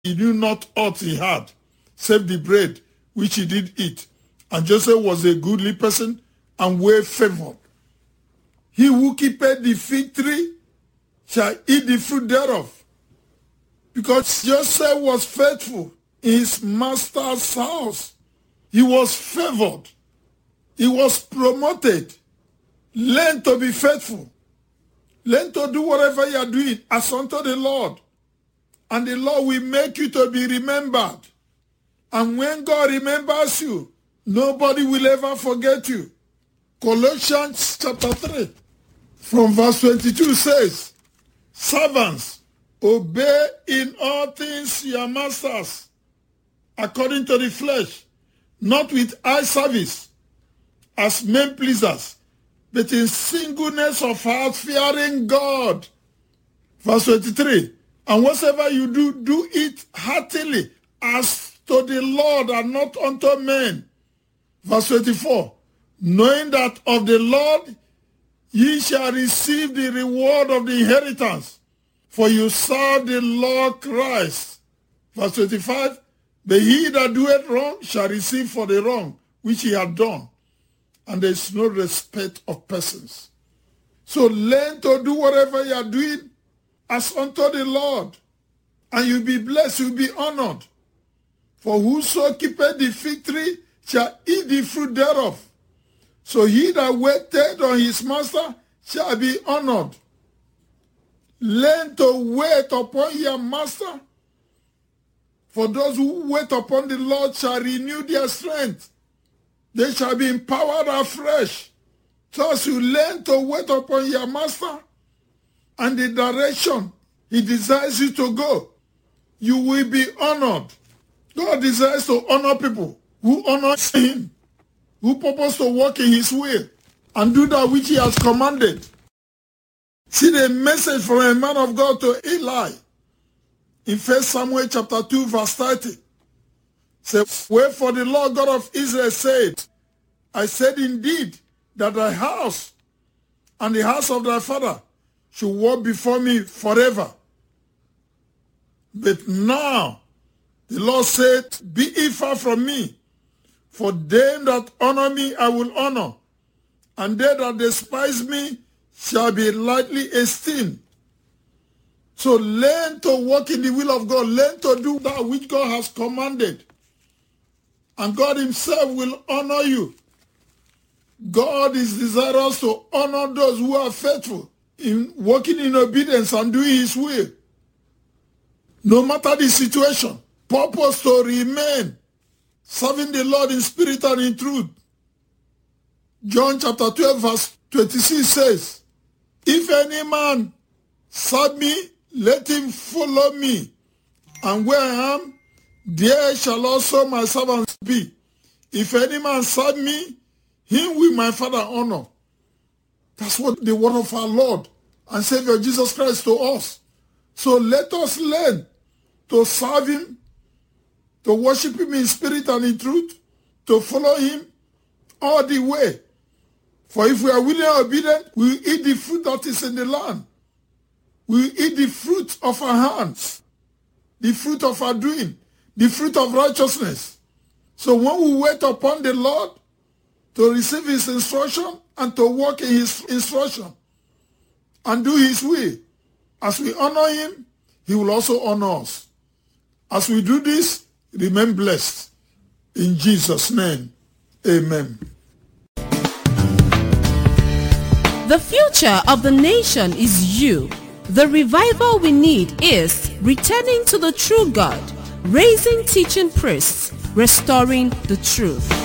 he knew not aught he had, save the bread which he did eat. And Joseph was a goodly person and well favored. He who keepeth the fig tree shall eat the fruit thereof. Because Joseph was faithful in his master's house. He was favored. He was promoted. Learn to be faithful. Learn to do whatever you are doing as unto the Lord. And the Lord will make you to be remembered. And when God remembers you, nobody will ever forget you. Colossians chapter 3 from verse 22 says, servants, obey in all things your masters, according to the flesh, not with eye service, as men pleasers, but in singleness of heart, fearing God. Verse 23, and whatsoever you do, do it heartily, as to the Lord and not unto men. Verse 24, knowing that of the Lord ye shall receive the reward of the inheritance, for you serve the Lord Christ. Verse 25, but he that doeth wrong shall receive for the wrong which he hath done, and there is no respect of persons. So learn to do whatever you are doing as unto the Lord, and you'll be blessed, you'll be honored. For whoso keepeth the fig tree shall eat the fruit thereof. So he that waited on his master shall be honored. Learn to wait upon your master. For those who wait upon the Lord shall renew their strength. They shall be empowered afresh. So as you learn to wait upon your master and the direction he desires you to go, you will be honored. God desires to honor people who honor him, who purpose to walk in his way and do that which he has commanded. See the message from a man of God to Eli in 1 Samuel chapter 2 verse 30. Say, wherefore the Lord God of Israel said, I said indeed that thy house and the house of thy father should walk before me forever. But now the Lord said, be it far from me, for them that honor me I will honor, and they that despise me shall be lightly esteemed. So learn to walk in the will of God. Learn to do that which God has commanded. And God himself will honor you. God is desirous to honor those who are faithful in walking in obedience and doing his will. No matter the situation, purpose to remain serving the Lord in spirit and in truth. John chapter 12 verse 26 says, if any man serve me, let him follow me, and where I am, there shall also my servants be. If any man serve me, him will my Father honor. That's what the word of our Lord and Savior Jesus Christ to us. So let us learn to serve him, to worship him in spirit and in truth, to follow him all the way. For if we are willing and obedient, we will eat the fruit that is in the land. We will eat the fruit of our hands, the fruit of our doing, the fruit of righteousness. So when we wait upon the Lord to receive his instruction and to walk in his instruction and do his will, as we honor him, he will also honor us. As we do this, remain blessed. In Jesus' name, amen. The future of the nation is you. The revival we need is returning to the true God, raising teaching priests, restoring the truth.